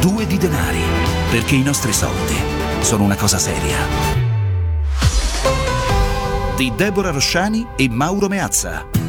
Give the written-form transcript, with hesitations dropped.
2 di denari, perché i nostri soldi sono una cosa seria. Di Deborah Rosciani e Mauro Meazza.